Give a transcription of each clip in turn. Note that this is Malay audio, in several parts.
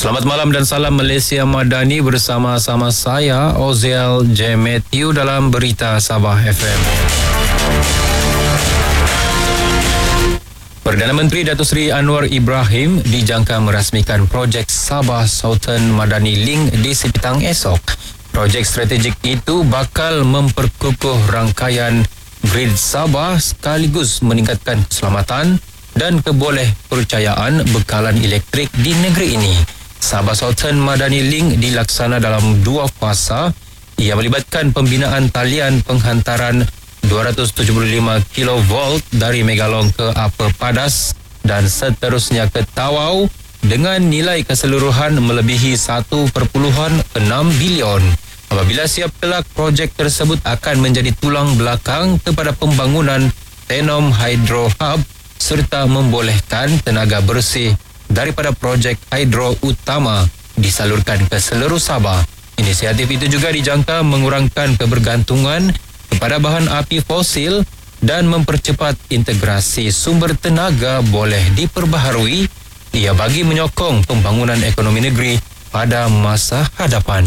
Selamat malam dan salam Malaysia Madani bersama-sama saya Oziel J. Matthew dalam Berita Sabah FM. Perdana Menteri Datuk Seri Anwar Ibrahim dijangka merasmikan projek Sabah Southern Madani Link di sepetang esok. Projek strategik itu bakal memperkukuh rangkaian grid Sabah sekaligus meningkatkan keselamatan dan kebolehpercayaan bekalan elektrik di negeri ini. Sabah Southern Madani Link dilaksana dalam 2 fasa. Ia melibatkan pembinaan talian penghantaran 275 kV dari Megalong ke Upper Padas dan seterusnya ke Tawau dengan nilai keseluruhan melebihi 1.6 bilion. Apabila siap kelak, projek tersebut akan menjadi tulang belakang kepada pembangunan Tenom Hydro Hub serta membolehkan tenaga bersih daripada projek hidro utama disalurkan ke seluruh Sabah. Inisiatif itu juga dijangka mengurangkan kebergantungan kepada bahan api fosil dan mempercepat integrasi sumber tenaga boleh diperbaharui. Ia bagi menyokong pembangunan ekonomi negeri pada masa hadapan.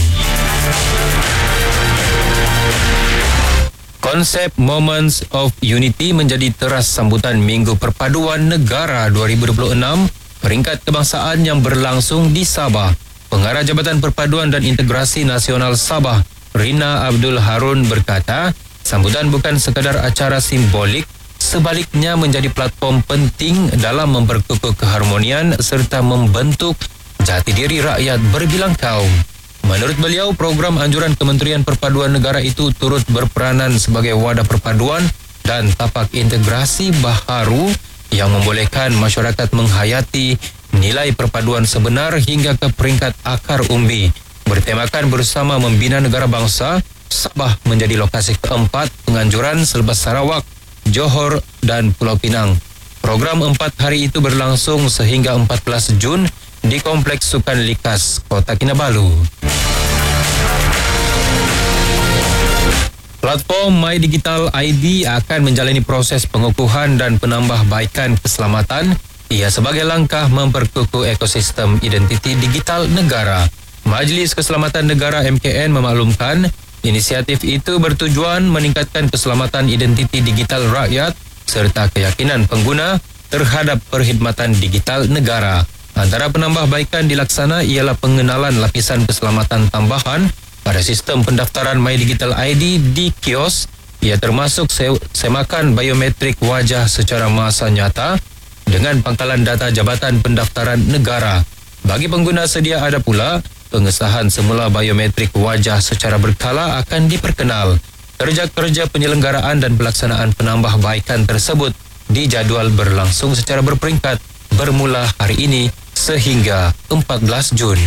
Konsep Moments of Unity menjadi teras sambutan Minggu Perpaduan Negara 2026 peringkat kebangsaan yang berlangsung di Sabah. Pengarah Jabatan Perpaduan dan Integrasi Nasional Sabah, Rina Abdul Harun berkata, sambutan bukan sekadar acara simbolik, sebaliknya menjadi platform penting dalam memperkukuh keharmonian serta membentuk jati diri rakyat berbilang kaum. Menurut beliau, program anjuran Kementerian Perpaduan Negara itu turut berperanan sebagai wadah perpaduan dan tapak integrasi baharu yang membolehkan masyarakat menghayati nilai perpaduan sebenar hingga ke peringkat akar umbi. Bertemakan bersama membina negara bangsa, Sabah menjadi lokasi keempat penganjuran selepas Sarawak, Johor dan Pulau Pinang. Program 4 hari itu berlangsung sehingga 14 Jun di Kompleks Sukan Likas, Kota Kinabalu. Platform My Digital ID akan menjalani proses pengukuhan dan penambahbaikan keselamatan. Ia sebagai langkah memperkukuh ekosistem identiti digital negara. Majlis Keselamatan Negara MKN memaklumkan inisiatif itu bertujuan meningkatkan keselamatan identiti digital rakyat serta keyakinan pengguna terhadap perkhidmatan digital negara. Antara penambahbaikan dilaksana ialah pengenalan lapisan keselamatan tambahan pada sistem pendaftaran My Digital ID di kios. Ia termasuk semakan biometrik wajah secara masa nyata dengan pangkalan data Jabatan Pendaftaran Negara. Bagi pengguna sedia ada pula pengesahan semula biometrik wajah secara berkala akan diperkenal. Kerja-kerja penyelenggaraan dan pelaksanaan penambahbaikan tersebut dijadual berlangsung secara berperingkat bermula hari ini sehingga 14 Jun.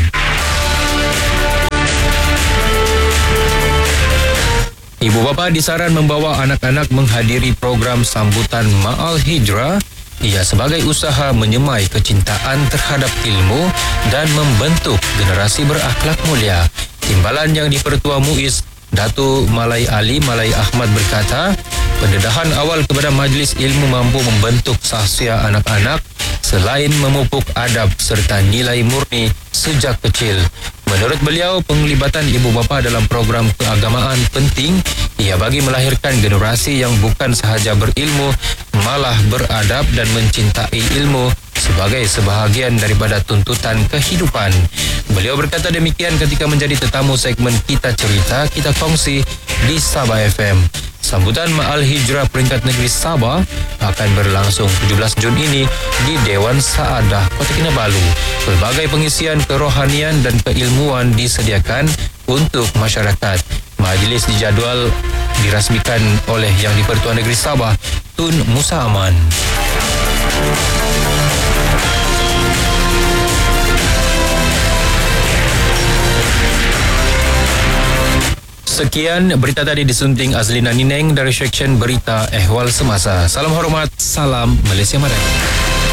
Ibu bapa disaran membawa anak-anak menghadiri program sambutan Ma'al Hijrah. Ia sebagai usaha menyemai kecintaan terhadap ilmu dan membentuk generasi berakhlak mulia. Timbalan yang dipertua MUIS, Datuk Malai Ali Malai Ahmad berkata, pendedahan awal kepada majlis ilmu mampu membentuk sahsia anak-anak selain memupuk adab serta nilai murni sejak kecil. Menurut beliau, penglibatan ibu bapa dalam program keagamaan penting. Ia bagi melahirkan generasi yang bukan sahaja berilmu, malah beradab dan mencintai ilmu sebagai sebahagian daripada tuntutan kehidupan. Beliau berkata demikian ketika menjadi tetamu segmen Kita Cerita, Kita Kongsi di Sabah FM. Sambutan Ma'al Hijrah peringkat negeri Sabah akan berlangsung 17 Jun ini di Dewan Saadah, Kota Kinabalu. Pelbagai pengisian kerohanian dan keilmuan disediakan untuk masyarakat. Majlis dijadual dirasmikan oleh Yang di-Pertuan Negeri Sabah, Tun Musa Aman. Sekian berita tadi disunting Azlina Nineng dari seksyen Berita Ehwal Semasa. Salam hormat, salam Malaysia Madani.